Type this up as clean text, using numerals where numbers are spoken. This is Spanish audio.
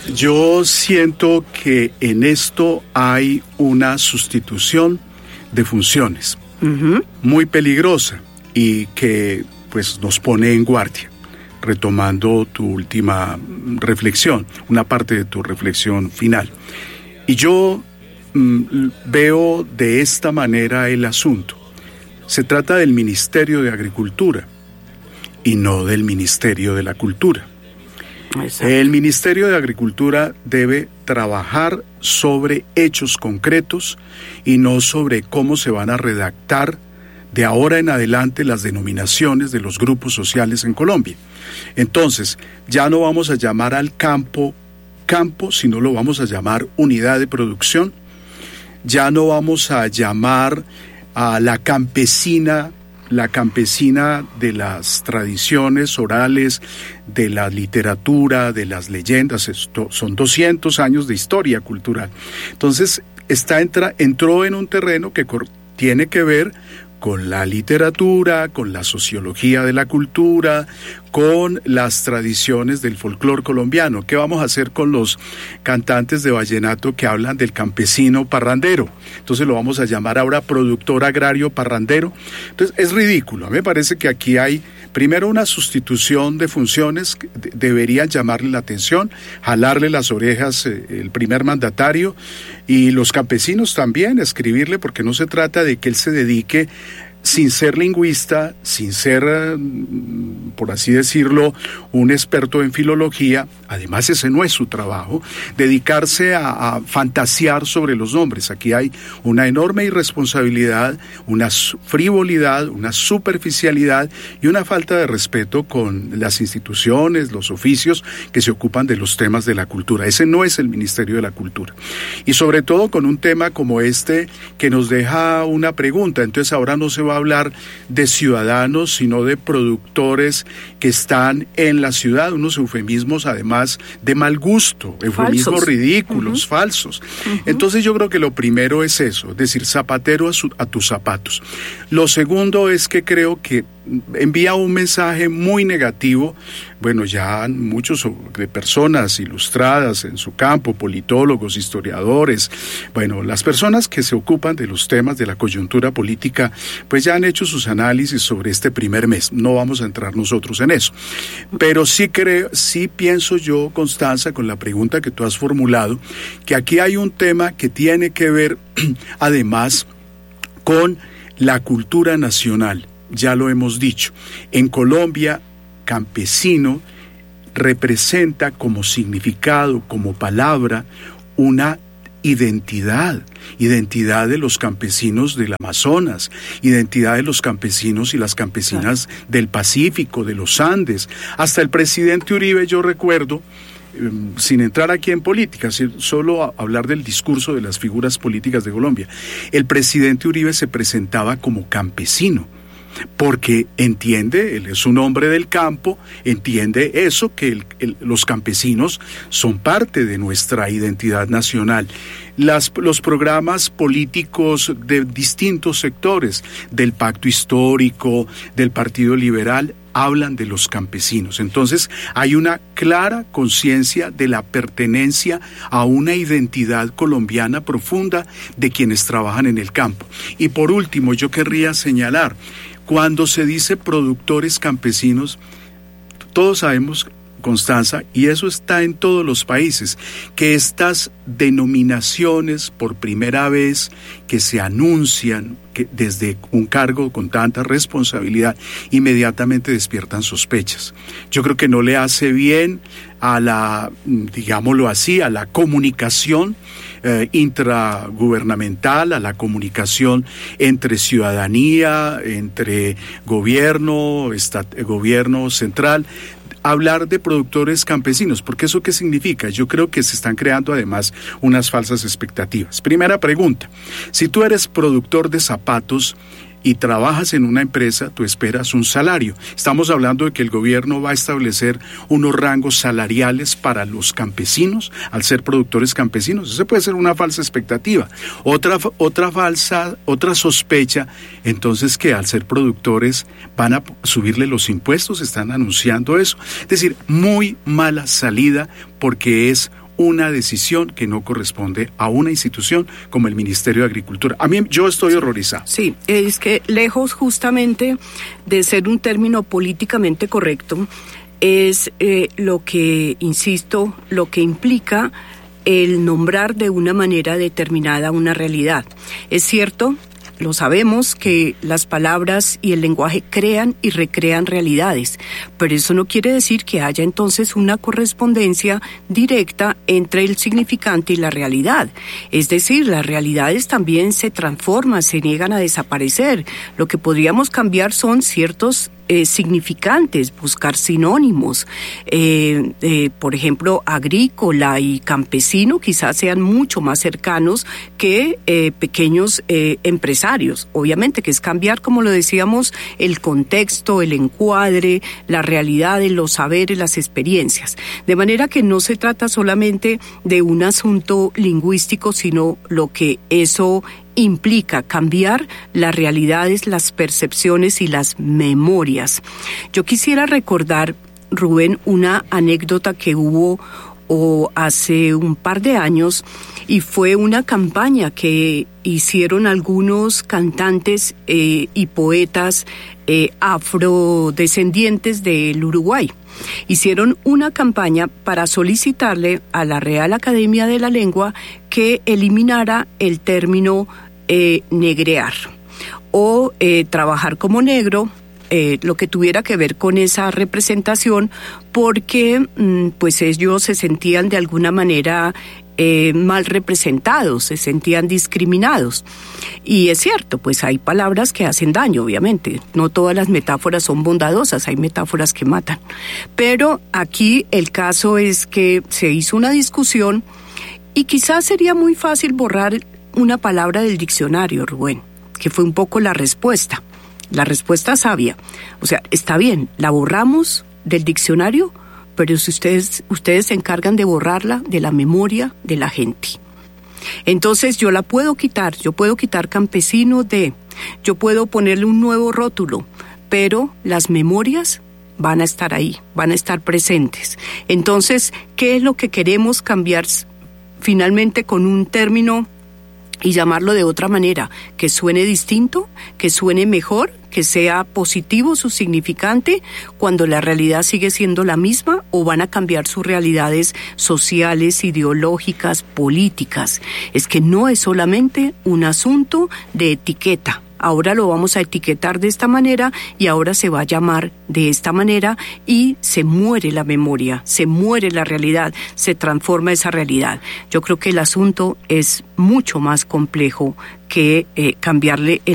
Yo siento que en esto hay una sustitución de funciones muy peligrosa y que pues nos pone en guardia. Retomando tu última reflexión, una parte de tu reflexión final. Y yo veo de esta manera el asunto. Se trata del Ministerio de Agricultura y no del Ministerio de la Cultura. Exacto. El Ministerio de Agricultura debe trabajar sobre hechos concretos y no sobre cómo se van a redactar de ahora en adelante las denominaciones de los grupos sociales en Colombia. Entonces, ya no vamos a llamar al campo, sino lo vamos a llamar unidad de producción. Ya no vamos a llamar a la campesina de las tradiciones orales, de la literatura, de las leyendas. Son 200 años de historia cultural. Entonces, entró en un terreno que tiene que ver con la literatura, con la sociología de la cultura, con las tradiciones del folclore colombiano. ¿Qué vamos a hacer con los cantantes de vallenato que hablan del campesino parrandero? Entonces lo vamos a llamar ahora productor agrario parrandero. Entonces es ridículo. A mí me parece que aquí hay primero una sustitución de funciones que deberían llamarle la atención, jalarle las orejas el primer mandatario y los campesinos también, escribirle, porque no se trata de que él se dedique sin ser lingüista, sin ser, por así decirlo, un experto en filología. Además ese no es su trabajo, dedicarse a fantasear sobre los nombres. Aquí hay una enorme irresponsabilidad, una frivolidad, una superficialidad y una falta de respeto con las instituciones, los oficios que se ocupan de los temas de la cultura. Ese no es el Ministerio de la Cultura. Y sobre todo con un tema como este que nos deja una pregunta. Entonces ahora no se va a hablar de ciudadanos, sino de productores que están en la ciudad, unos eufemismos además de mal gusto, eufemismos falsos, ridículos, falsos. Entonces yo creo que lo primero es eso, es decir, zapatero a tus zapatos. Lo segundo es que creo que envía un mensaje muy negativo. Bueno, ya muchos de personas ilustradas en su campo, politólogos, historiadores, bueno, las personas que se ocupan de los temas de la coyuntura política, pues ya han hecho sus análisis sobre este primer mes. No vamos a entrar nosotros en eso. Pero sí pienso yo, Constanza, con la pregunta que tú has formulado, que aquí hay un tema que tiene que ver, además, con la cultura nacional. Ya lo hemos dicho. En Colombia, campesino representa como significado, como palabra, una identidad de los campesinos del Amazonas, identidad de los campesinos y las campesinas del Pacífico, de los Andes. Hasta el presidente Uribe, yo recuerdo, sin entrar aquí en política, solo hablar del discurso de las figuras políticas de Colombia, el presidente Uribe se presentaba como campesino, porque entiende, él es un hombre del campo, entiende eso, que los campesinos son parte de nuestra identidad nacional. Los programas políticos de distintos sectores, del Pacto Histórico, del Partido Liberal, hablan de los campesinos. Entonces hay una clara conciencia de la pertenencia a una identidad colombiana profunda de quienes trabajan en el campo. Y por último, yo querría señalar, cuando se dice productores campesinos, todos sabemos, Constanza, y eso está en todos los países, que estas denominaciones por primera vez que se anuncian que desde un cargo con tanta responsabilidad, inmediatamente despiertan sospechas. Yo creo que no le hace bien a la, digámoslo así, a la comunicación intragubernamental, a la comunicación entre ciudadanía, entre gobierno central, hablar de productores campesinos, porque ¿eso qué significa? Yo creo que se están creando además unas falsas expectativas. Primera pregunta, si tú eres productor de zapatos y trabajas en una empresa, tú esperas un salario. Estamos hablando de que el gobierno va a establecer unos rangos salariales para los campesinos, al ser productores campesinos. Eso puede ser una falsa expectativa. Otra sospecha, entonces, que al ser productores van a subirle los impuestos, están anunciando eso. Es decir, muy mala salida, porque es una decisión que no corresponde a una institución como el Ministerio de Agricultura. Yo estoy horrorizado. Sí, es que lejos justamente de ser un término políticamente correcto, es lo que, insisto, lo que implica el nombrar de una manera determinada una realidad. Es cierto, lo sabemos, que las palabras y el lenguaje crean y recrean realidades, pero eso no quiere decir que haya entonces una correspondencia directa entre el significante y la realidad. Es decir, las realidades también se transforman, se niegan a desaparecer. Lo que podríamos cambiar son ciertos significantes, buscar sinónimos. Por ejemplo, agrícola y campesino quizás sean mucho más cercanos que pequeños empresarios. Obviamente que es cambiar, como lo decíamos, el contexto, el encuadre, la realidad de los saberes, las experiencias. De manera que no se trata solamente de un asunto lingüístico, sino lo que eso implica, cambiar las realidades, las percepciones y las memorias. Yo quisiera recordar, Rubén, una anécdota que hubo hace un par de años, y fue una campaña que hicieron algunos cantantes y poetas afrodescendientes del Uruguay. Hicieron una campaña para solicitarle a la Real Academia de la Lengua que eliminara el término negrear o trabajar como negro, lo que tuviera que ver con esa representación, porque pues ellos se sentían de alguna manera mal representados, se sentían discriminados. Y es cierto, pues hay palabras que hacen daño, obviamente. No todas las metáforas son bondadosas, hay metáforas que matan. Pero aquí el caso es que se hizo una discusión y quizás sería muy fácil borrar una palabra del diccionario, Rubén, que fue un poco la respuesta sabia. O sea, está bien, la borramos del diccionario, pero si ustedes se encargan de borrarla de la memoria de la gente. Entonces yo puedo quitar campesino yo puedo ponerle un nuevo rótulo, pero las memorias van a estar ahí, van a estar presentes. Entonces, ¿qué es lo que queremos cambiar finalmente con un término y llamarlo de otra manera? Que suene distinto, que suene mejor, que sea positivo su significante, cuando la realidad sigue siendo la misma, o van a cambiar sus realidades sociales, ideológicas, políticas. Es que no es solamente un asunto de etiqueta. Ahora lo vamos a etiquetar de esta manera y ahora se va a llamar de esta manera, y se muere la memoria, se muere la realidad, se transforma esa realidad. Yo creo que el asunto es mucho más complejo que cambiarle el